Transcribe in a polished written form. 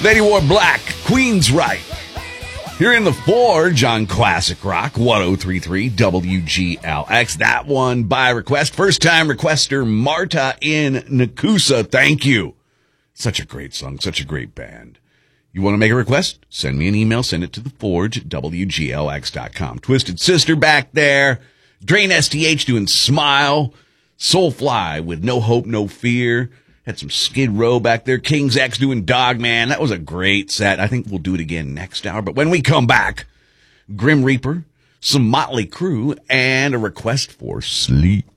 Lady wore black, Queen's right. Here in the Forge on Classic Rock 1033 WGLX. That one by request. First time requester Marta in Nakusa. Thank you. Such a great song, such a great band. You want to make a request? Send me an email. Send it to theforge@WGLX.com. Twisted Sister back there. Drain STH doing Smile. Soulfly with No Hope, No Fear. Had some Skid Row back there. King's X doing Dogman. That was a great set. I think we'll do it again next hour. But when we come back, Grim Reaper, some Motley Crue, and a request for Sleep.